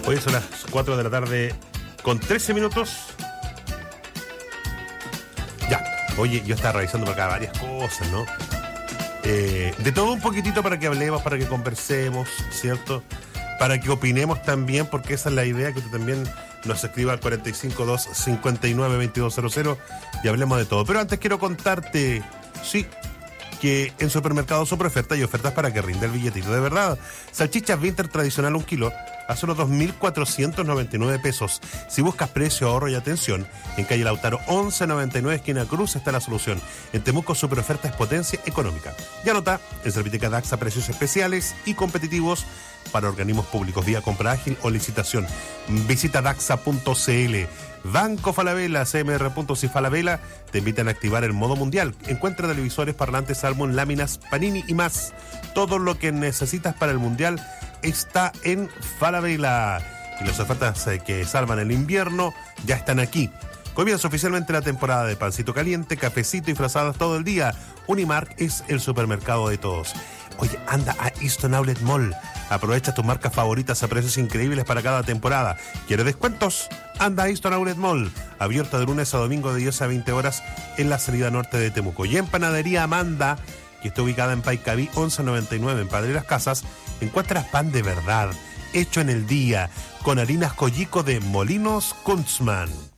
Hoy son las 4 de la tarde con 13 minutos. Ya, oye, yo estaba revisando por acá varias cosas, ¿no? De todo un poquitito para que hablemos, para que conversemos, ¿cierto? Para que opinemos también, porque esa es la idea, que usted también nos escriba al 452-59-2200 y hablemos de todo. Pero antes quiero contarte, sí, que en Supermercados Super Oferta hay ofertas para que rinda el billetito de verdad. Salchichas Vinter tradicional 1 kilo a solo 2.499 pesos. Si buscas precio, ahorro y atención, en calle Lautaro 1199 esquina Cruz está la solución. En Temuco Super Oferta es potencia económica. Y anota, en Serviteca Daxa precios especiales y competitivos para organismos públicos vía compra ágil o licitación. Visita daxa.cl. Banco Falabella, CMR. Falabella te invitan a activar el modo mundial. Encuentra televisores, parlantes, álbum, láminas, Panini y más. Todo lo que necesitas para el mundial está en Falabella. Y las ofertas que salvan el invierno ya están aquí. Comienza oficialmente la temporada de pancito caliente, cafecito y frazadas todo el día. Unimark es el supermercado de todos. Oye, anda a Easton Outlet Mall. Aprovecha tus marcas favoritas a precios increíbles para cada temporada. ¿Quieres descuentos? Anda a Easton Outlet Mall. Abierta de lunes a domingo de 10 a 20 horas en la salida norte de Temuco. Y en Panadería Amanda, que está ubicada en Paicaví 1199 en Padre Las Casas, encuentras pan de verdad, hecho en el día, con harinas Collico de Molinos Kunzman.